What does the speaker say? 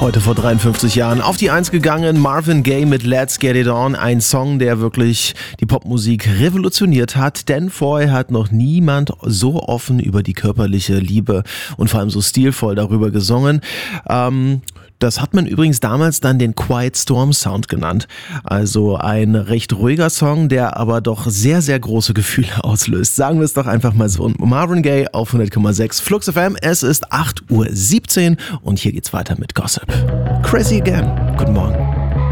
Heute vor 53 Jahren auf die 1 gegangen, Marvin Gaye mit Let's Get It On, ein Song, der wirklich die Popmusik revolutioniert hat, denn vorher hat noch niemand so offen über die körperliche Liebe und vor allem so stilvoll darüber gesungen. Das hat man übrigens damals dann den Quiet Storm Sound genannt. Also ein recht ruhiger Song, der aber doch sehr, sehr große Gefühle auslöst. Sagen wir es doch einfach mal so. Und Marvin Gaye auf 100,6 Flux FM. Es ist 8:17 Uhr und hier geht's weiter mit Gossip. Crazy Again. Guten Morgen.